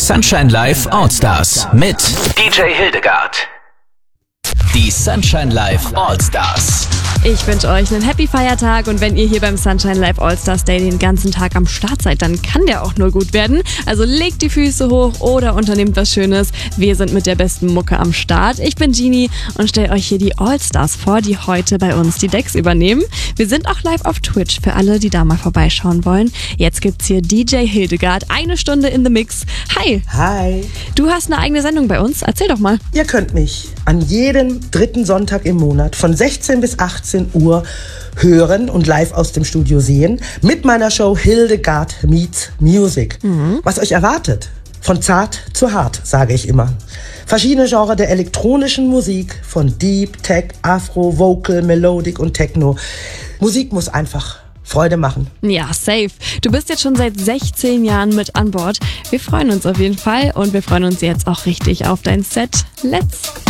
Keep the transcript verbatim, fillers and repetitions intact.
Sunshine Live Allstars mit D J Hildegard. Die Sunshine Live Allstars. Ich wünsche euch einen Happy Feiertag und wenn ihr hier beim Sunshine Live Allstars Day den ganzen Tag am Start seid, dann kann der auch nur gut werden. Also legt die Füße hoch oder unternehmt was Schönes. Wir sind mit der besten Mucke am Start. Ich bin Genie und stelle euch hier die Allstars vor, die heute bei uns die Decks übernehmen. Wir sind auch live auf Twitch für alle, die da mal vorbeischauen wollen. Jetzt gibt's hier D J Hildegard, eine Stunde in the Mix. Hi! Hi! Du hast eine eigene Sendung bei uns. Erzähl doch mal. Ihr könnt mich an jedem dritten Sonntag im Monat von sechzehn bis achtzehn Uhr hören und live aus dem Studio sehen mit meiner Show Hildegard Meets Music. Mhm. Was euch erwartet? Von zart zu hart, sage ich immer. Verschiedene Genres der elektronischen Musik, von Deep, Tech, Afro, Vocal, Melodic und Techno. Musik muss einfach Freude machen. Ja, safe. Du bist jetzt schon seit sechzehn Jahren mit an Bord. Wir freuen uns auf jeden Fall und wir freuen uns jetzt auch richtig auf dein Set. Let's